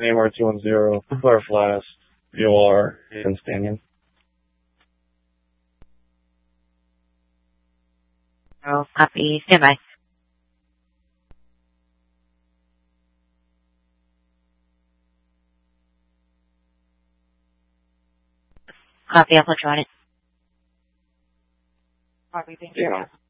AMR 210, Claire Flask, VOR, and Stanion. Oh, copy. Stand by. Copy. I'll put you on it. Yeah.